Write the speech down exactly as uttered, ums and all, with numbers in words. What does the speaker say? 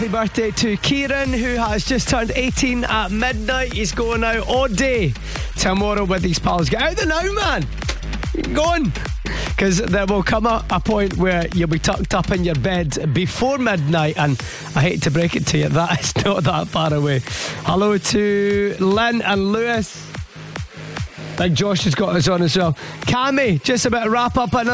Happy birthday to Kieran, who has just turned eighteen at midnight. He's going out all day tomorrow with his pals. Get out there now, man. Go on. Because there will come a, a point where you'll be tucked up in your bed before midnight, and I hate to break it to you, that is not that far away. Hello to Lynn and Lewis. Big Josh has got us on as well. Cammy, just about to wrap up another